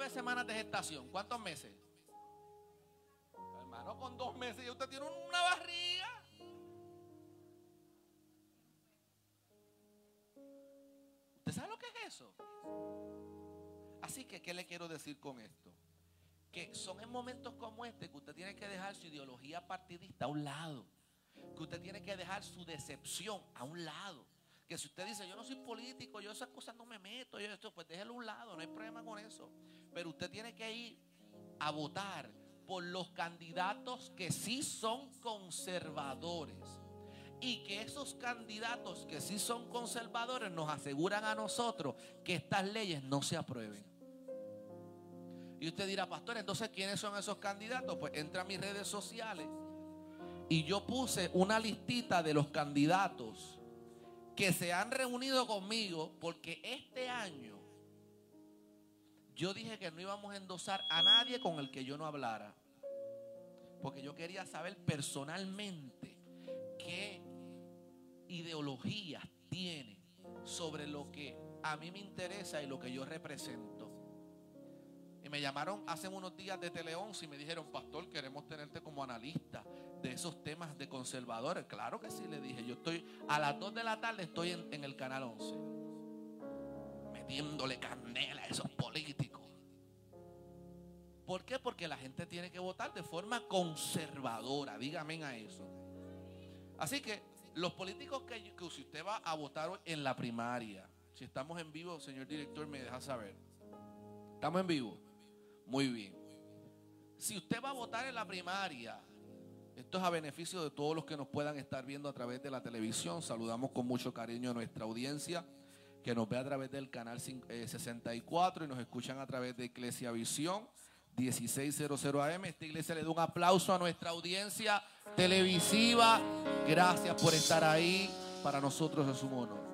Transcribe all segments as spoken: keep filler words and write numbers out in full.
nueve semanas de gestación. ¿Cuántos meses? Hermano, con dos meses ya usted tiene una barriga. ¿Usted sabe lo que es eso? Así que, ¿qué le quiero decir con esto? Que son en momentos como este que usted tiene que dejar su ideología partidista a un lado. Que usted tiene que dejar su decepción a un lado. Que si usted dice, yo no soy político, yo esas cosas no me meto, yo esto, pues déjelo a un lado, no hay problema con eso. Pero usted tiene que ir a votar por los candidatos que sí son conservadores. Y que esos candidatos que sí son conservadores nos aseguran a nosotros que estas leyes no se aprueben. Y usted dirá, pastor, entonces ¿quiénes son esos candidatos? Pues entra a mis redes sociales y yo puse una listita de los candidatos que se han reunido conmigo, porque este año yo dije que no íbamos a endosar a nadie con el que yo no hablara, porque yo quería saber personalmente qué ideologías tiene sobre lo que a mí me interesa y lo que yo represento. Y me llamaron hace unos días de Tele once y me dijeron, pastor, queremos tenerte como analista de esos temas de conservadores. Claro que sí, le dije. Yo estoy a las dos de la tarde, estoy en, en el canal once metiéndole candela a esos políticos. ¿Por qué? Porque la gente tiene que votar de forma conservadora. Dígame a eso. Así que los políticos que, que si usted va a votar en la primaria, si estamos en vivo, señor director, me deja saber. ¿Estamos en vivo? Muy bien. Si usted va a votar en la primaria, esto es a beneficio de todos los que nos puedan estar viendo a través de la televisión. Saludamos con mucho cariño a nuestra audiencia que nos ve a través del canal sesenta y cuatro y nos escuchan a través de Iglesia Visión dieciséis cero A M. Esta iglesia le da un aplauso a nuestra audiencia televisiva. Gracias por estar ahí. Para nosotros es un honor.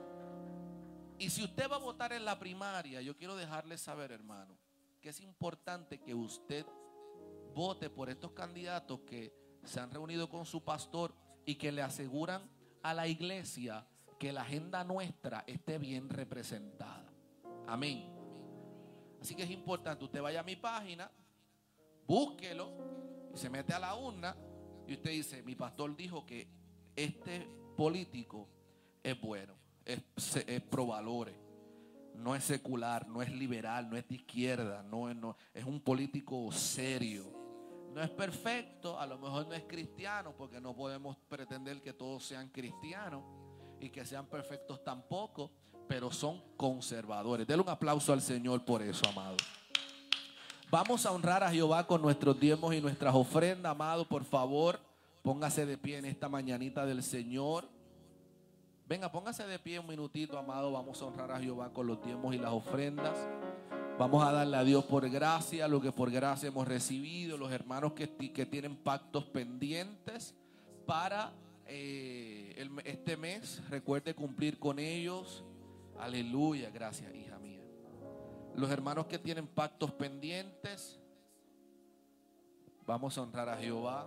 Y si usted va a votar en la primaria, yo quiero dejarle saber, hermano, que es importante que usted vote por estos candidatos que se han reunido con su pastor y que le aseguran a la iglesia que la agenda nuestra esté bien representada. Amén. Así que es importante, usted vaya a mi página, búsquelo y se mete a la urna y usted dice, mi pastor dijo que este político es bueno, es, es pro valores, no es secular, no es liberal, no es de izquierda, no es, no, es un político serio. No es perfecto, a lo mejor no es cristiano, porque no podemos pretender que todos sean cristianos y que sean perfectos tampoco, pero son conservadores. Denle un aplauso al Señor por eso, amado. Vamos a honrar a Jehová con nuestros diezmos y nuestras ofrendas, amado. Por favor, póngase de pie en esta mañanita del Señor. Venga, póngase de pie un minutito, amado. Vamos a honrar a Jehová con los diezmos y las ofrendas. Vamos a darle a Dios por gracia lo que por gracia hemos recibido. Los hermanos que, que tienen pactos pendientes para eh, el, este mes, recuerde cumplir con ellos. Aleluya, gracias, hija mía. Los hermanos que tienen pactos pendientes, vamos a honrar a Jehová.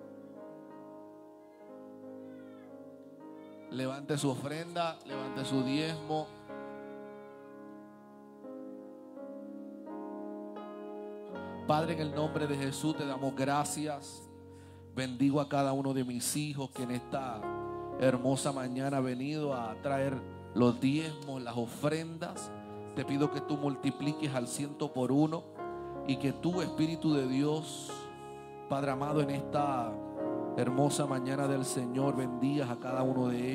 Levante su ofrenda, levante su diezmo. Padre, en el nombre de Jesús te damos gracias. Bendigo a cada uno de mis hijos que en esta hermosa mañana ha venido a traer los diezmos, las ofrendas. Te pido que tú multipliques al ciento por uno y que tú, Espíritu de Dios, Padre amado, en esta hermosa mañana del Señor, bendigas a cada uno de ellos.